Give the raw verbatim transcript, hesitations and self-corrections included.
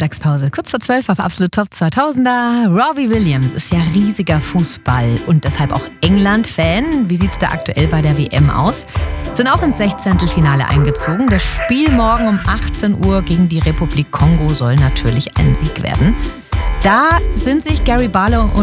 Mittagspause. Kurz vor zwölf auf Absolut Top zweitausender. Robbie Williams ist ja riesiger Fußball- und deshalb auch England-Fan. Wie sieht's da aktuell bei der W M aus? Sind auch ins Sechzehntelfinale eingezogen. Das Spiel morgen um achtzehn Uhr gegen die Republik Kongo soll natürlich ein Sieg werden. Da sind sich Gary Barlow und